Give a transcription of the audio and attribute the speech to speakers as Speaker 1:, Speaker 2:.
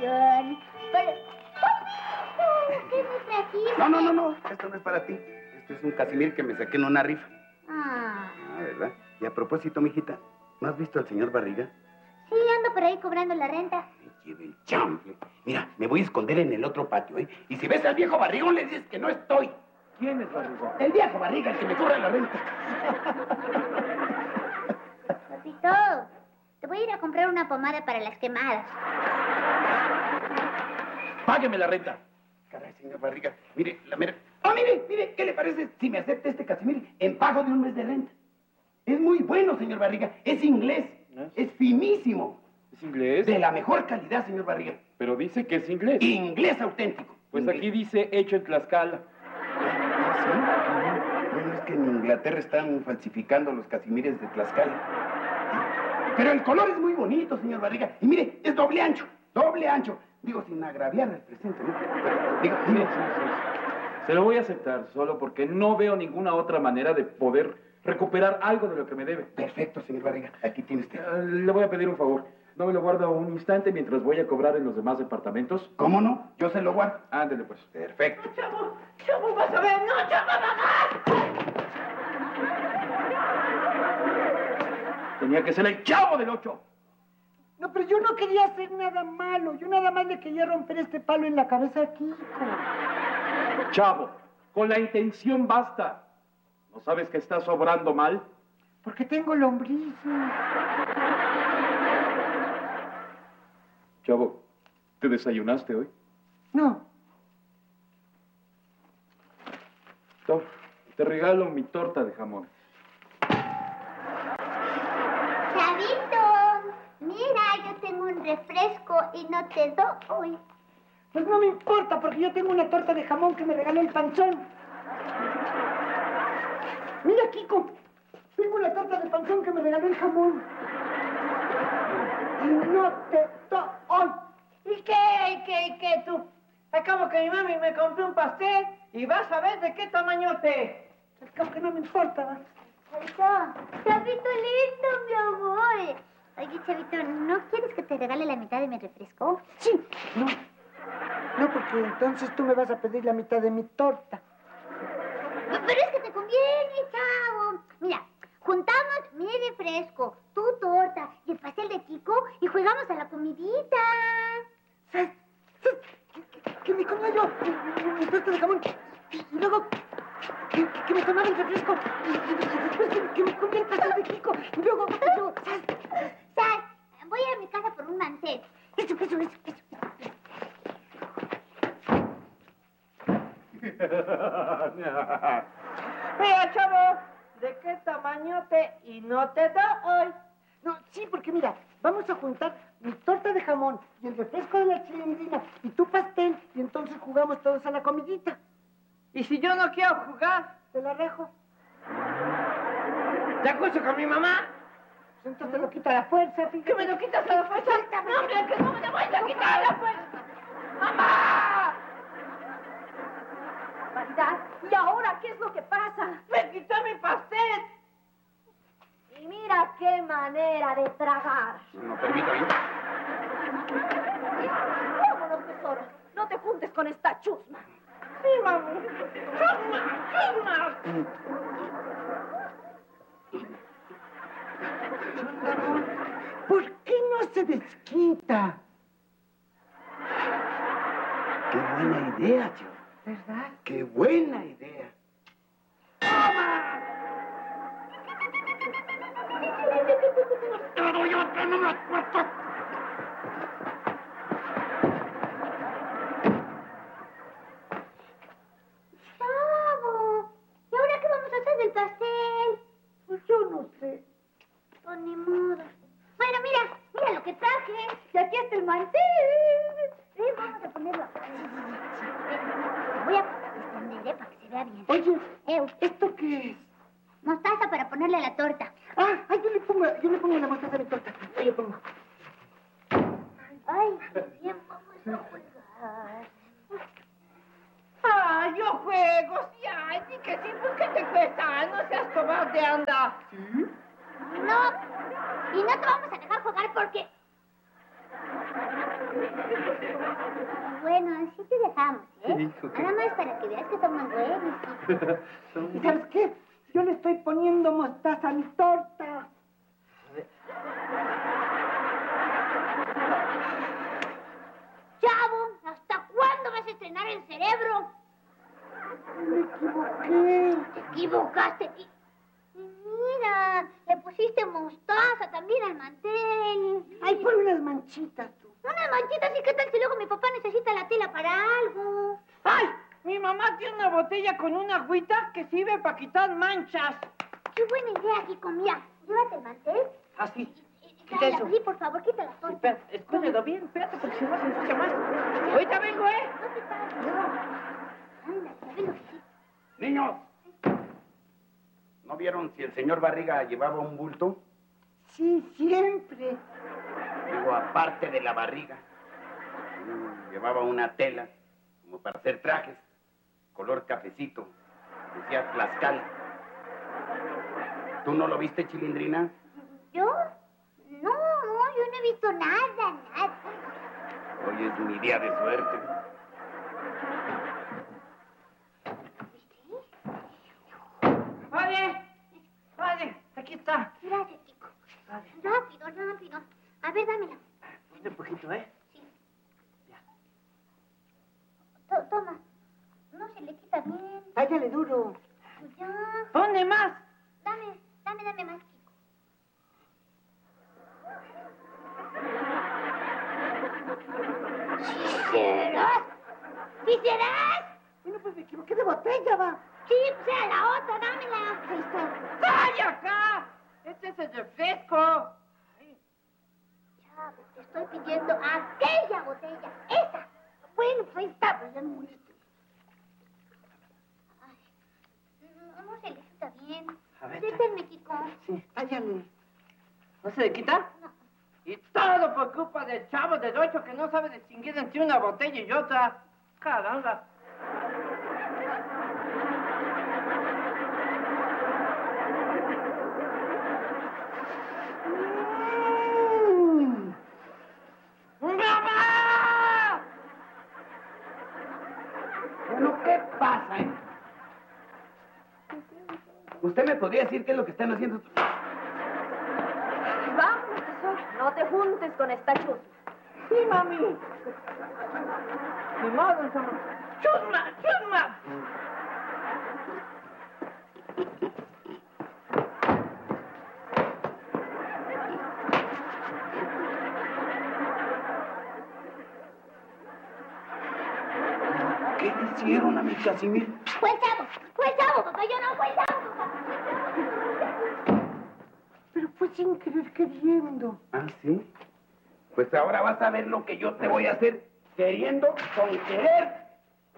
Speaker 1: perdón. Pero... ¡Papito! ¿Qué me trajiste?
Speaker 2: No. Esto no es para ti. Este es un casimir que me saqué en una rifa.
Speaker 1: Ah,
Speaker 2: ¿verdad? Y a propósito, mijita, ¿no has visto al señor Barriga?
Speaker 1: sí, ando por ahí cobrando la renta.
Speaker 2: Me lleve el chanfle. Mira, me voy a esconder en el otro patio, ¿eh? Y si ves al viejo Barrigón, le dices que no estoy.
Speaker 3: ¿Quién es Barrigón?
Speaker 2: El viejo Barriga, el que me cobra la renta.
Speaker 1: Papito, te voy a ir a comprar una pomada para las quemadas.
Speaker 3: Págueme la renta.
Speaker 2: Caray, señor Barriga, mire, la mera... ¡Ah, mire! ¿Qué le parece si me acepta este casimir en pago de un mes de renta? Es muy bueno, señor Barriga. Es inglés. Es finísimo.
Speaker 3: ¿Es inglés?
Speaker 2: De la mejor calidad, señor Barriga.
Speaker 3: Pero dice que es inglés.
Speaker 2: Inglés auténtico.
Speaker 3: Pues
Speaker 2: inglés.
Speaker 3: aquí dice hecho en Tlaxcala.
Speaker 2: ¿Ah, sí? Bueno, es que en Inglaterra están falsificando los casimires de Tlaxcala. Pero el color es muy bonito, señor Barriga. Y mire, es doble ancho. Digo, sin agraviar al presente, ¿no? Pero, digo, mire.
Speaker 3: Se lo voy a aceptar, solo porque no veo ninguna otra manera de poder recuperar algo de lo que me debe.
Speaker 2: Perfecto, señor Barriga. Aquí tiene usted.
Speaker 3: Le voy a pedir un favor. ¿No me lo guarda un instante mientras voy a cobrar en los demás departamentos?
Speaker 2: ¿Cómo no? Yo se lo guardo.
Speaker 3: Ándele, pues.
Speaker 2: Perfecto.
Speaker 4: ¡Chavo, vas a ver! ¡No, chavo, mamá!
Speaker 3: Tenía que ser el Chavo del 8.
Speaker 4: No, pero yo no quería hacer nada malo. Yo nada más le quería romper este palo en la cabeza a Kiko.
Speaker 3: Chavo, con la intención basta. ¿No sabes que estás obrando mal?
Speaker 4: Porque tengo lombrices.
Speaker 3: Chavo, ¿te desayunaste hoy?
Speaker 4: No.
Speaker 3: Tom, te regalo mi torta de jamón.
Speaker 1: Chavito, mira, yo tengo un refresco y no te doy.
Speaker 4: Pues no me importa, porque yo tengo una torta de jamón que me regaló el panzón. Mira, Kiko, tengo una torta de panzón que me regaló el jamón. Y no te doy.
Speaker 5: ¿Y qué tú? Acabo que mi mami me compró un pastel y vas a ver de qué tamañote.
Speaker 4: Es como que no me importa.
Speaker 1: Chavito lindo, mi amor. Oye, Chavito, ¿no quieres que te regale la mitad de mi refresco?
Speaker 4: Sí. No, porque entonces tú me vas a pedir la mitad de mi torta.
Speaker 1: Pero es que te conviene, chavo. Mira, juntamos mi refresco, tu torta y el pastel de Kiko y jugamos a la comidita.
Speaker 4: Que me comía yo mi torta de jamón. Y luego que me tomaba el refresco. Y después que me comía el pastel de Kiko. Y luego
Speaker 1: Sal, voy a mi casa por un mantel.
Speaker 4: Eso.
Speaker 5: Mira, chavo, de qué tamañote y no te doy.
Speaker 4: No, sí, porque mira, vamos a juntar mi torta de jamón y el refresco de la chilindrina y tu pastel y entonces jugamos todos a la comidita.
Speaker 5: ¿Y si yo no quiero jugar?
Speaker 4: Te la dejo.
Speaker 5: ¿Te acuerdo con mi mamá?
Speaker 4: Pues entonces te lo quita a la fuerza, fíjate.
Speaker 5: ¿Que me lo quitas a la fuerza? No, hombre, que no me lo voy a quitar a la fuerza. ¡Mamá!
Speaker 6: Vanidad. ¿Y ahora qué es lo que pasa?
Speaker 5: ¡Me quitó mi pastel!
Speaker 6: Y mira qué manera de tragar.
Speaker 2: No permito yo.
Speaker 6: Vámonos, tesoro. No te juntes con esta chusma.
Speaker 5: Sí, mami. ¡Chusma!
Speaker 4: ¿Por qué no se desquita?
Speaker 2: Qué buena idea, tío.
Speaker 4: ¿Verdad?
Speaker 2: Qué buena idea.
Speaker 1: Chavo, ¿y ahora qué vamos a hacer del pastel?
Speaker 4: Pues yo no sé.
Speaker 1: Oh, ni modo. Bueno, mira lo que traje. Y aquí está el mantel. Vamos a ponerlo acá. Voy a esconderle para que se vea bien.
Speaker 4: Oye,
Speaker 1: Ew,
Speaker 4: ¿esto qué es?
Speaker 1: mostaza para ponerle a la torta.
Speaker 4: Yo le pongo la mostaza a mi torta. Yo le pongo.
Speaker 1: Ay, bien, vamos a jugar.
Speaker 5: ¡Ah, yo juego! ¡Sí, ay, sí que sí! ¿Por qué te cuesta? No seas cobarde, anda.
Speaker 4: ¿Sí?
Speaker 1: No, y no te vamos a dejar jugar porque... Bueno, así te dejamos, ¿eh?
Speaker 3: Sí, hijo,
Speaker 1: Nada más para que veas que somos buenos, hijo.
Speaker 4: ¿Y sabes qué? Yo le estoy poniendo mostaza a mi torta.
Speaker 1: Chavo, ¿hasta cuándo vas a estrenar el cerebro?
Speaker 4: Me equivoqué.
Speaker 1: Te equivocaste. Mira, le pusiste mostaza también al mantel.
Speaker 4: Ay, pon unas manchitas tú.
Speaker 1: Unas manchitas, ¿y qué tal si luego mi papá necesita la tela para algo?
Speaker 5: ¡Ay! Mi mamá tiene una botella con una agüita que sirve para quitar manchas.
Speaker 1: Qué buena idea, Kiko. Mira, llévate el mantel.
Speaker 5: Así. Quita
Speaker 1: Dale,
Speaker 5: eso.
Speaker 1: sí, por favor, quítala.
Speaker 5: Sí, espera, escóndelo bien, espérate, porque si no se ensucia más. Ahorita vengo, ¿eh?
Speaker 1: No te pares. Anda, ya ve lo que sí.
Speaker 2: Niños, ¿no vieron si el señor Barriga llevaba un bulto?
Speaker 4: Sí, siempre.
Speaker 2: Digo, aparte de la barriga. Llevaba una tela, como para hacer trajes, color cafecito. Decía Tlaxcala. ¿Tú no lo viste, Chilindrina?
Speaker 1: ¿Yo? No, yo no he visto nada.
Speaker 2: Hoy es mi día de suerte.
Speaker 5: Vale, aquí está.
Speaker 1: Gracias, Kiko.
Speaker 5: Vale,
Speaker 1: Rápido. A ver, dámela.
Speaker 5: un poquito, ¿eh?
Speaker 1: Sí. Toma. No se le quita bien.
Speaker 4: Tállale duro.
Speaker 1: Ya.
Speaker 5: Ponle más.
Speaker 1: Dame más, Kiko. ¿Sí serás?
Speaker 4: Bueno, pues me equivoqué de botella, va.
Speaker 1: Sí, sea la otra, dámela.
Speaker 4: Ahí está.
Speaker 5: ¡Ay, acá! Este es el refresco.
Speaker 1: Chavo, te estoy pidiendo aquella botella. Esa. Bueno, pues está, pues ya me molesté. Ay, no se le quita bien.
Speaker 5: A ver,
Speaker 1: Déjenme, Kiko.
Speaker 5: Sí.
Speaker 4: Tállale.
Speaker 5: ¿No se le quita?
Speaker 1: No.
Speaker 5: Y todo por culpa del chavo del 8 que no sabe distinguir entre una botella y otra. Caramba. ¡Mamá!
Speaker 2: Bueno, ¿qué pasa, eh? ¿Usted me podría decir qué es lo que están haciendo?
Speaker 6: Vamos, tesoro, no te juntes con esta chusma.
Speaker 5: Sí, mami. Ni modo, chamo. ¡Chusma!
Speaker 2: ¿Qué le hicieron a mi Casimir?
Speaker 1: Fue el chavo, papá. Yo no fue el chavo, papá.
Speaker 4: Pero fue sin querer queriendo.
Speaker 2: ¿Ah, sí? Pues ahora vas a ver lo que yo te voy a hacer queriendo con querer.